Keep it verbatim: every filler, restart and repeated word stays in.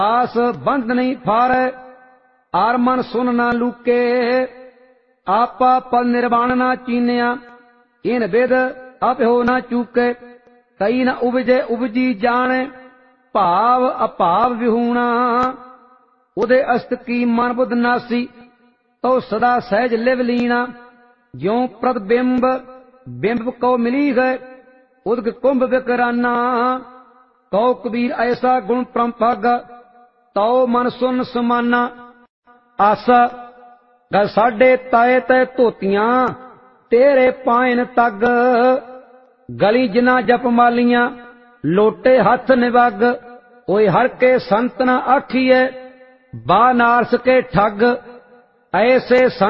आस बंध नहीं फारै, आर मन सुन ना लूके। आपा पल निर्वाण ना चीनिया, इन विद अभ्यो ना चूके। कई न उपजे उपजी जाने, भाव अभाव विहूणा। उदे अस्त की मन बुध नासी, तो सदा सहज लिव लीना। ज्यों प्रतिबिंब बिंब को मिली गए, उदग कुंभ विकराना। तो कबीर ऐसा गुण परमपग, तो मन सुन समाना। आसा ग साडे ताए तै धोतियां, तेरे पायन तग। गली जिना जप मालियां, लोटे हथ निवग। ओए हर के संत न आखिए, बानारस के ठग। ऐसे